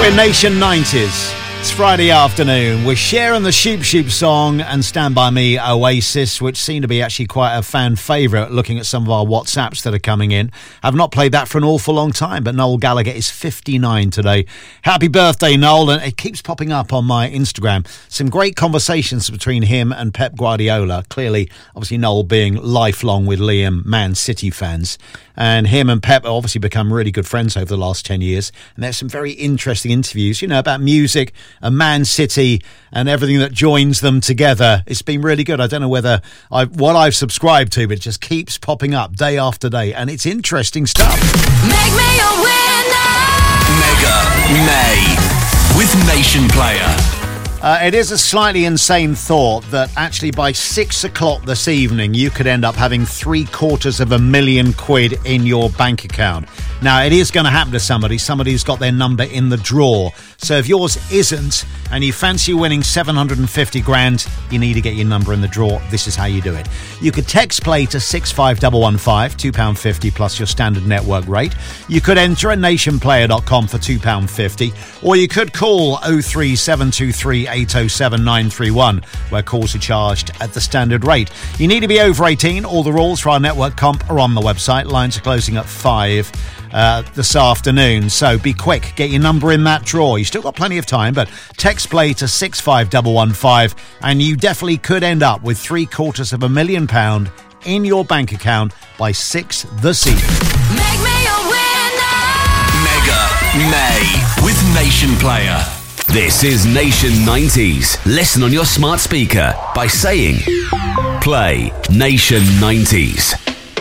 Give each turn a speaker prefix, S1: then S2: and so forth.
S1: We're Nation 90s. It's Friday afternoon. We're sharing the Shoop Shoop song and Stand By Me Oasis, which seem to be actually quite a fan favourite looking at some of our WhatsApps that are coming in. I've not played that for an awful long time, but Noel Gallagher is 59 today. Happy birthday, Noel. And it keeps popping up on my Instagram. Some great conversations between him and Pep Guardiola. Clearly, obviously, Noel being lifelong with Liam Man City fans. And him and Pep have obviously become really good friends over the last 10 years. And there's some very interesting interviews, about music and Man City and everything that joins them together. It's been really good. I don't know whether what I've subscribed to, but it just keeps popping up day after day. And it's interesting stuff.
S2: Make me a winner!
S3: Mega May with Nation Player.
S1: It is a slightly insane thought that actually by 6 o'clock this evening you could end up having £750,000 in your bank account. Now, it is going to happen to somebody. Somebody's got their number in the draw. So if yours isn't and you fancy winning 750 grand, you need to get your number in the draw. This is how you do it. You could text play to 65115, £2.50 plus your standard network rate. You could enter at nationplayer.com for £2.50, or you could call 03723 807 931, where calls are charged at the standard rate. You need to be over 18. All the rules for our network comp are on the website. Lines are closing at 5 this afternoon, so be quick. Get your number in that draw. You still got plenty of time, but text play to 65115 and you definitely could end up with £750,000 in your bank account by 6 this evening.
S2: Make me a winner!
S3: Mega May with Nation Player. This is Nation 90s. Listen on your smart speaker by saying, play Nation 90s.